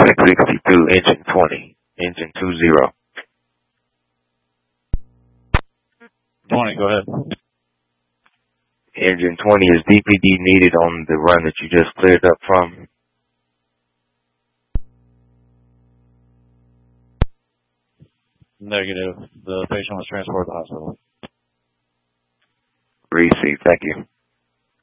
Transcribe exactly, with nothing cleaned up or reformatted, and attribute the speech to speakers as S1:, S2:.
S1: six sixty-two, engine twenty, engine two zero.
S2: twenty, go ahead.
S1: Engine twenty, is D P D needed on the run that you just cleared up from?
S2: Negative. The patient was transported to the hospital.
S1: Receive, thank you.